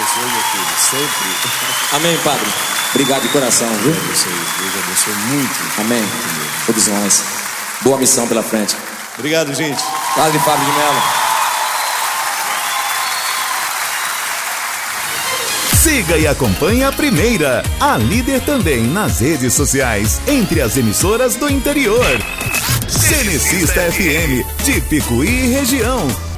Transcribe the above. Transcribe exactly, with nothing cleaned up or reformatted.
abençoe, meu filho, sempre. Amém, Padre. Obrigado de coração, viu? Deus abençoe, Deus abençoe muito. Amém. Todos nós. Boa missão pela frente. Obrigado, gente. Padre Fábio de Mello. Siga e acompanhe a Primeira, a líder também nas redes sociais, entre as emissoras do interior. Cenecista F M, de Picuí e região.